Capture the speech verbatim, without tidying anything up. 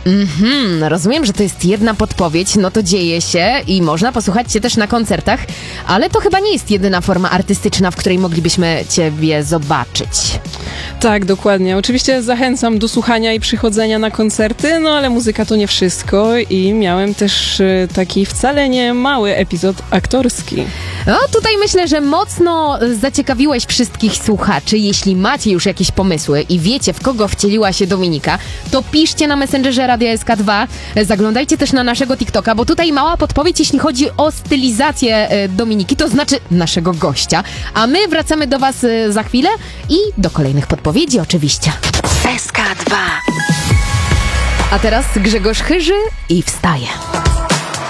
Mhm, rozumiem, że to jest jedna podpowiedź, no to dzieje się i można posłuchać cię też na koncertach, ale to chyba nie jest jedyna forma artystyczna, w której moglibyśmy ciebie zobaczyć. Tak, dokładnie. Oczywiście zachęcam do słuchania i przychodzenia na koncerty, no ale muzyka to nie wszystko i miałem też y, taki wcale nie mały epizod aktorski. No tutaj myślę, że mocno zaciekawiłeś wszystkich słuchaczy. Jeśli macie już jakieś pomysły i wiecie, w kogo wcieliła się Dominika, to piszcie na Messengerze Radia S K dwa. Zaglądajcie też na naszego TikToka, bo tutaj mała podpowiedź, jeśli chodzi o stylizację Dominiki, to znaczy naszego gościa. A my wracamy do was za chwilę i do kolejnych podpowiedzi oczywiście. S K dwa. A teraz Grzegorz Chyży i wstaje.